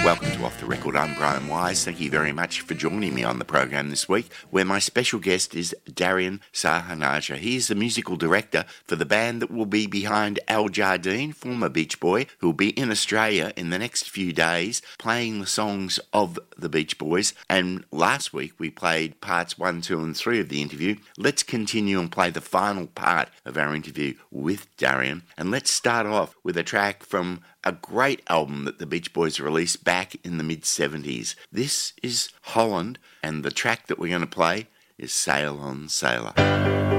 Welcome to Off the Record. I'm Brian Wise. Thank you very much for joining me on the program this week, where my special guest is Darian Sahanaja. He is the musical director for the band that will be behind Al Jardine, former Beach Boy, who will be in Australia in the next few days playing the songs of the Beach Boys. And last week we played parts 1, 2 and 3 of the interview. Let's continue and play the final part of our interview with Darian. And let's start off with a track from a great album that the Beach Boys released back in the mid-70s. This is Holland, and the track that we're going to play is Sail On Sailor.